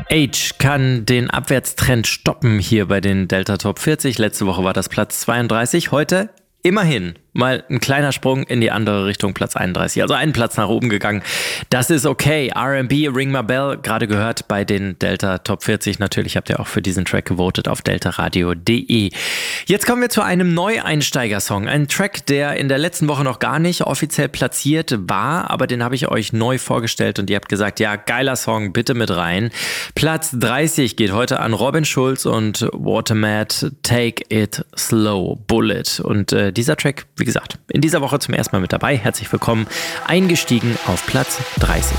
Age kann den Abwärtstrend stoppen hier bei den Delta Top 40. Letzte Woche war das Platz 32, heute immerhin mal ein kleiner Sprung in die andere Richtung, Platz 31, also einen Platz nach oben gegangen. Das ist okay. R&B, Ring My Bell, gerade gehört bei den Delta Top 40. Natürlich habt ihr auch für diesen Track gewotet auf deltaradio.de. Jetzt kommen wir zu einem Neueinsteigersong. Ein Track, der in der letzten Woche noch gar nicht offiziell platziert war, aber den habe ich euch neu vorgestellt und ihr habt gesagt, ja, geiler Song, bitte mit rein. Platz 30 geht heute an Robin Schulz und Watermat, Take It Slow, Bullet. Und dieser Track, wie gesagt, in dieser Woche zum ersten Mal mit dabei. Herzlich willkommen, eingestiegen auf Platz 30.